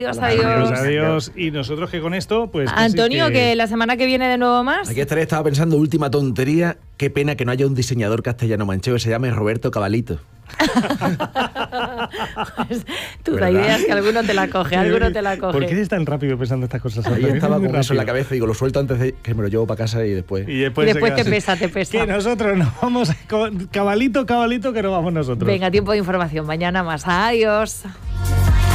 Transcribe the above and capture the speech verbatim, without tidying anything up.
Adiós, adiós. Adiós, adiós. Y nosotros que con esto, pues... Antonio, que... que la semana que viene de nuevo más. Aquí estaré, estaba pensando, última tontería. Qué pena que no haya un diseñador castellano manchego que se llame Roberto Cabalito. Pues, tú da ideas que alguno te la coge, alguno te la coge. ¿Por qué eres tan rápido pensando estas cosas? Ahí estaba con eso en la cabeza, digo, lo suelto antes de que me lo llevo para casa y después... Y después, y después te pesa, te pesa. Que nosotros nos vamos, cabalito, cabalito, que no vamos nosotros. Venga, tiempo de información, mañana más. Adiós.